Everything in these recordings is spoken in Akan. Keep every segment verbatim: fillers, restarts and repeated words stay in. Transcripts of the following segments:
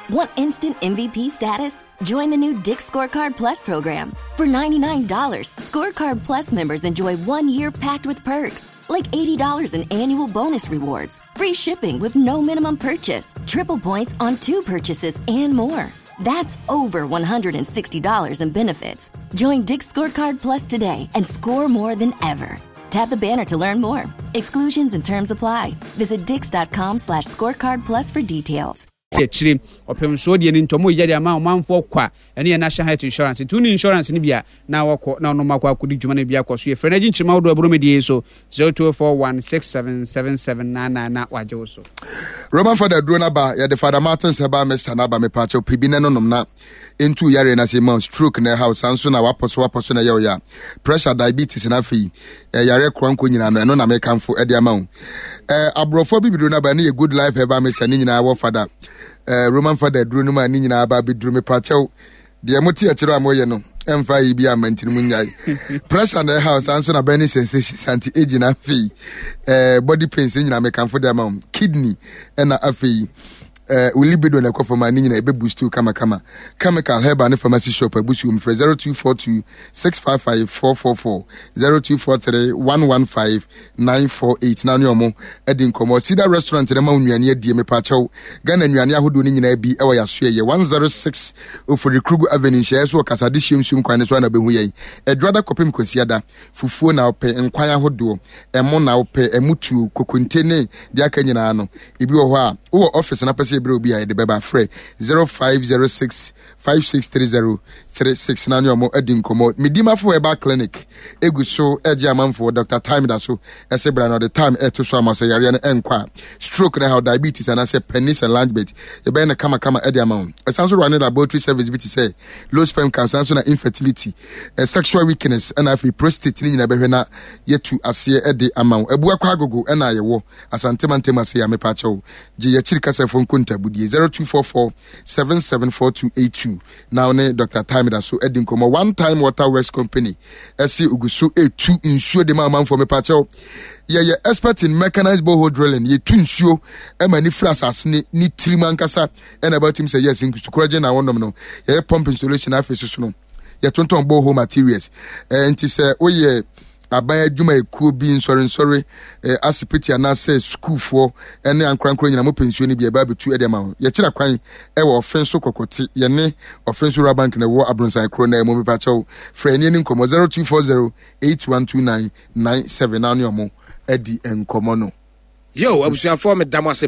Want instant M V P status? Join the new Dick's Scorecard Plus program. For ninety-nine dollars, Scorecard Plus members enjoy one year packed with perks, like eighty dollars in annual bonus rewards, free shipping with no minimum purchase, triple points on two purchases, and more. That's over one hundred sixty dollars in benefits. Join Dick's Scorecard Plus today and score more than ever. Tap the banner to learn more. Exclusions and terms apply. Visit dix.com slash scorecard plus for details. Chiri opem so de ni ntomo yede ama omanfo kwa ene ye national health insurance tu ni insurance ni bia na wako na no makwa akudi dwuma na bia kwaso ye frena ginchima wodo abro medie so zero two four one six seven seven seven nine nine na waje so Roman Father Drona ba ya the Father Martin Seba Mister na ba me pacho pibine no nom na entu yare na se man stroke na house anso na waposo waposo na ye ya pressure diabetes na fi yare kranko nyina no eno na me kanfo e de ama hu eh abrofo bibido na ba na ye good life eba me se nyina wo Father Uh, Roman Father Drew no man ni nyina aba bi drew me pacho de moti a kire amoye no emfa yi bi amantini mu nyai pressure na house anso na bani sensation santi age na fi uh, body pains nyina me kan for dem am kidney na afi uh, ulibido na kwa forma ni nyina ebe boost kama kama chemical herb and pharmacy shop abusu um for zero two four two six five five four four four zero two four three one one five nine four eight na no mo edin komo Cedar restaurant na ma nnuane adie me pa chaw Ghana nnuane ahodo ni nyina bi e wo yaso ye one oh six Ofori Krugu Avenue share so kasade hyiemsum kwan so na behu ye edwada kopem kosiada fufuo na ope nkwan ahodo emo na ope emutu kokontene dia ka nyina no ebi wo ho a wo office na pese ebere obi a de beba frɛ zero five zero six five six three zero three six na nyo mo edin komo medima fo eba clinic egu so eje amanfo Doctor Time da so esebra no the time e to so amase yare na enkwa stroke na how diabetes and say penis enlargement e be na kama kama ede amount esanso run laboratory service bi ti say low sperm cancer so na infertility uh, sexual weakness and afi prostate ni nyina behwe na yetu ase ede amount ebu akwa agogo na yewo asanteman ase ya mepa chawo je ye chiri kasa fo nkonta budie zero two four four seven seven four two eight two now ne Doctor Time da so edin komo one time water works company ese ugusu e two insuo de man for mepa chawo ye ye expert in mechanized borehole drilling ye tu nsuo e ma ni fras as ni ni triman kasa and about him say yes in kuraje na wondom no ye pump installation afeso so no ye tonton borehole materials eh nti say oye abaya dwuma ekuo bi nsori nsori eh, asipiti anase school for ene ankrankro nyina mo pension ni bi eba betu ede ma ye kira kwan e wo offense kokoti ye ne offense rural bank na wo Abronsan kro na mo pa chaw frani ni nkomo zero two four zero eight one two nine nine seven na no mo edi enkomo no yo abusuafo me damase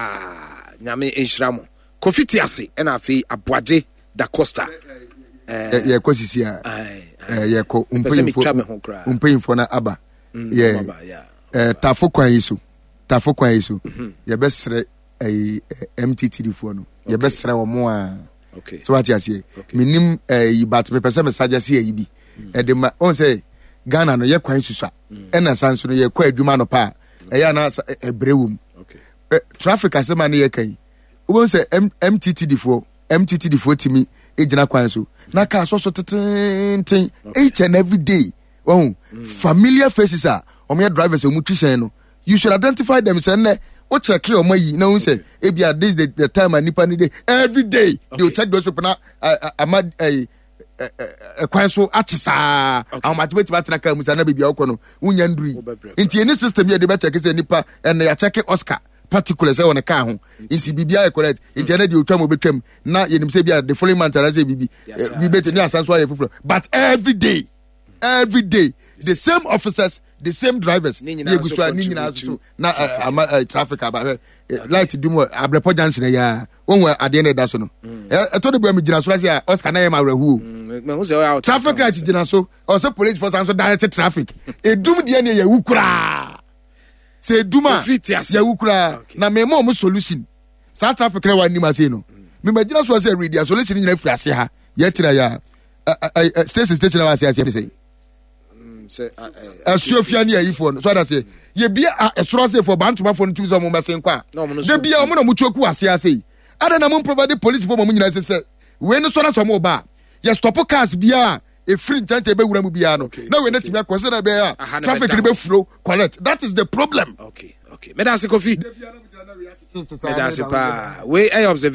pa nyame enhiramo kofiti ase ena afi Aboaje da Costa eh ye kwasisi a eh ye ko umpayinfo umpayinfo na aba ye eh tafo kwan yiso tafo kwan yiso ye besre eh M T T D fo no ye besre wo mo a okay so what you say minim eh but me pese me suggest e bi e de ma on say Ghana no ye kwan susu a e na sanso no ye kwa adwuma no pa e ya na ebrewum okay traffic asema na ye kan wo say M T T D fo M T T D fo timi ejina kwan so na ka so so teten each and every day oh mm. familiar faces are o me drivers o mutusen no you should identify them say na o check your money na won say e bia this the, the time and nipa ni day every day okay. They will check those people na amad eh kwan so atisa automatic batna ka musa na bibia okọ no unya nduri nti any system here dey be check say nipa and ya check Oscar particular say on the car ho insi bibia e correct internet dey otwa mo betwam na yenim say bia the following month say bibi bibi te ni asanso aye fufuro but every day every day the same officers the same drivers ye gusua ni nyina so na traffic aba light dum abrepo jansen ya wonwa ade na da so no e to de bua me gina so say Oscar na ye ma rahu me hu say traffic light gina so o say police force and so direct traffic e dum de ne ye wukura say duma ya wukura na me mo solution South Africa na wani ma say no me magina so say ready solution nyina firi ase ha ye tira ya station station na wase ase say say asofia ni ayi for so that say ye bia esoro say for bantuma for ntu so mo mesen kwa de bia o mo na mo twoku ase ase ada na mo provide police for mo nyina say say we no so na so mo ba ye stop cars bia e free chance be wura mu bia no na we na timi akose na be ya traffic be flow correct that is the problem okay okay me da se Kofi me da se pa we I observe